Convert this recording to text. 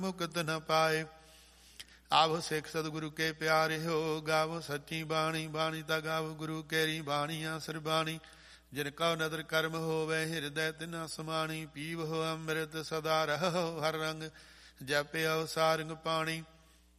ਮੁਕਤ ਨ ਪਾਏ। ਆਵੋ ਸਿੱਖ ਸਤਿਗੁਰੂ ਕੇ ਪਿਆਰੇ ਹੋ, ਗਾਵੋ ਸੱਚੀ ਬਾਣੀ, ਬਾਣੀ ਤਾਂ ਗਾਵੋ ਗੁਰੂ ਕੇਰੀ ਬਾਣੀ ਆਸਰ ਬਾਣੀ। ਜਿਨ ਕਉ ਨਦਰ ਕਰਮ ਹੋਵੇ, ਹਿਰਦੈ ਤਿਨਾ ਸਮਾਣੀ। ਪੀਵਹੁ ਅੰਮ੍ਰਿਤ ਸਦਾ ਰਹੋ ਹਰ ਰੰਗ, ਜਪਿਓ ਸਾਰੰਗ ਪਾਣੀ।